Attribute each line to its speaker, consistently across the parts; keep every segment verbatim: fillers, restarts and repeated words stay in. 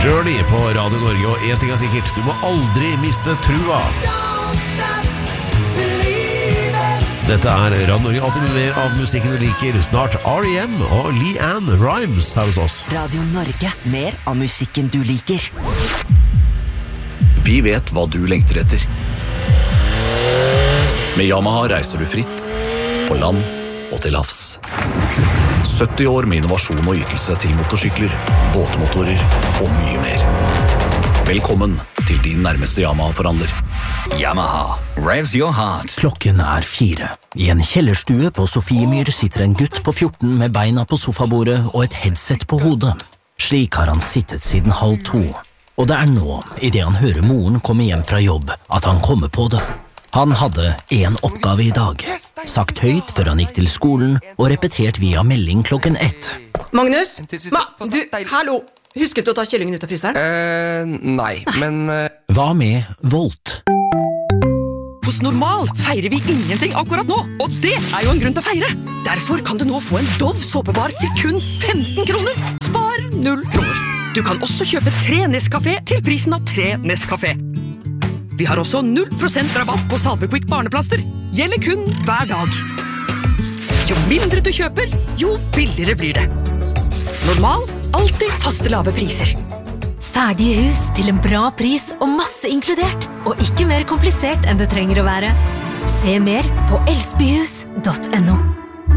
Speaker 1: Journey på Radio Norge, og en ting er sikkert, du må aldri miste trua. Dette er Radio Norge, alltid mer av musikken du liker. Snart R E M og Leanne Rimes her hos oss.
Speaker 2: Radio Norge, mer av musikken du liker.
Speaker 3: Vi vet hva du lengter etter. Med Yamaha reiser du fritt, på land og til havs. sytti år med innovasjon og ytelse til motorsykler, båtmotorer og mye mer. Velkommen til din nærmeste Yamaha-forhandler. Yamaha, revs your heart.
Speaker 4: Klokken er fire. I en kjellerstue på Sofiemyr sitter en gutt på fjorten med beina på sofabordet og et headset på hodet. Slik har han sittet siden halv to. Og det er nå, i det han hører moren komme hjem fra jobb, at han kommer på det. Han hadde en oppgave i dag, sagt høyt før han gikk til skolen og repetert via melding klokken ett.
Speaker 5: Magnus, ma, du, hallo, husket du å ta kyllingen ut av fryseren?
Speaker 6: Eh, nei, men... Uh...
Speaker 4: Hva med Volt?
Speaker 5: Hos Normal feirer vi ingenting akkurat nå, og det er jo en grunn til å feire. Derfor kan du nå få en Dove såpebar til kun femten kroner. Spar null kroner. Du kan også kjøpe tre Nescafé til prisen av tre Nescafé. Vi har også null prosent rabatt på Salvequick barneplaster. Gjelder kun hver dag. Jo mindre du kjøper, jo billigere blir det. Normal, alltid faste lave priser.
Speaker 7: Ferdige hus til en bra pris og masse inkludert, og ikke mer komplisert enn det trenger å være. Se mer på elsbyhus punktum no.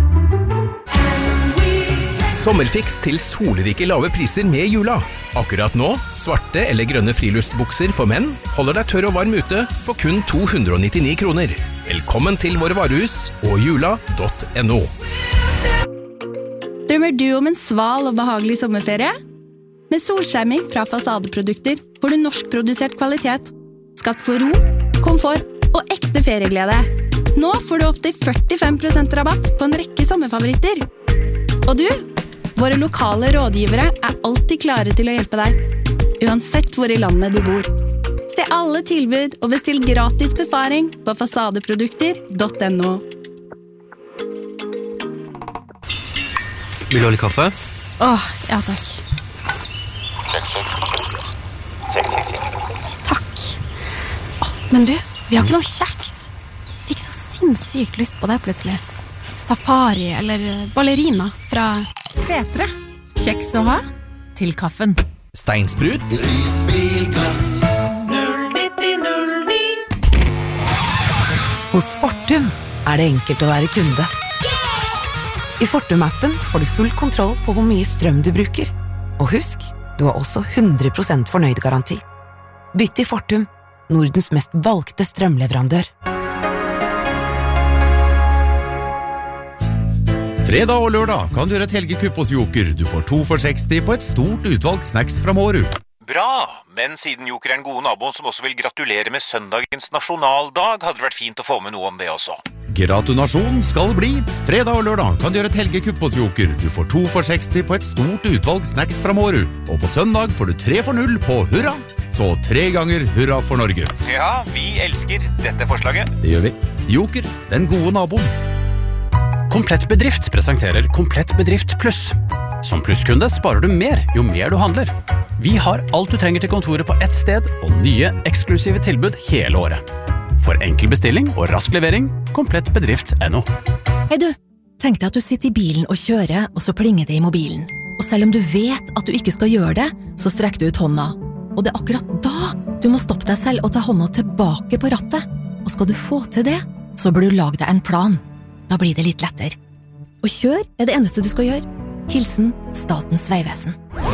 Speaker 8: Sommerfiks til solrike lave priser med jula. Akkurat nå, svarte eller grønne friluftsbukser for menn holder deg tørr og varm ute for kun to hundre og nittini kroner. Velkommen til våre varehus og jula punktum no.
Speaker 9: Drømmer du om en sval og behagelig sommerferie? Med solskjerming fra Fasadeprodukter får du norskprodusert kvalitet, skapt for ro, komfort og ekte ferieglede. Nå får du opp til førtifem prosent rabatt på en rekke sommerfavoritter. Og du, våre lokale rådgivere er alltid klare til å hjelpe deg, uansett hvor i landet du bor. Se alle tilbud og bestill gratis befaring på fasadeprodukter punktum no.
Speaker 10: Vil du ha litt kaffe?
Speaker 9: Åh, ja takk.
Speaker 10: Sjekk, sjekk. Sjekk, sjekk, sjekk.
Speaker 9: Takk. Åh, men du, vi har ikke noe kjeks. Fikk så sinnssykt lyst på det plutselig. Safari eller ballerina fra Setre. Kjeks å ha til kaffen.
Speaker 8: Steinsprut.
Speaker 11: Risbilglass.
Speaker 12: null nitti null ni.
Speaker 13: Hos Fortum er det enkelt å være kunde. I Fortum-appen får du full kontroll på hvor mye strøm du bruker. Og husk, du har også hundre prosent fornøyd garanti. Bytt til Fortum, Nordens mest valgte strømleverandør.
Speaker 14: Fredag og lørdag kan du gjøre et helgekupp hos Joker. Du får to for seksti på et stort utvalg snacks fra Måru.
Speaker 15: Bra, men siden Joker er en god nabo som også vil gratulere med søndagens nasjonaldag, hadde det vært fint å få med noe om det også.
Speaker 14: Gratulasjon skal bli. Fredag og lørdag kan du gjøre et helgekupp hos Joker. Du får to for seksti på et stort utvalg snacks fra Måru. Og på søndag får du tre for null på hurra. Så tre ganger hurra for Norge.
Speaker 15: Ja, vi elsker dette forslaget.
Speaker 14: Det gjør vi. Joker, den gode naboen.
Speaker 16: Komplett Bedrift presenterer Komplett Bedrift Pluss. Som plusskunde sparer du mer jo mer du handler. Vi har alt du trenger til kontoret på ett sted, og nye, eksklusive tilbud hele året. For enkel bestilling og rask levering, komplett bedrift punktum no.
Speaker 17: Hei du, tenk deg at du sitter i bilen og kjører, og så plinger det i mobilen. Og selv om du vet at du ikke skal gjøre det, så strekker du ut hånda. Og det er akkurat da du må stoppe deg selv og ta hånda tilbake på rattet. Og skal du få til det, så bør du lage deg en plan. Da blir det litt lettere. Og kjør er det eneste du skal gjøre. Hilsen Statens Vegvesen.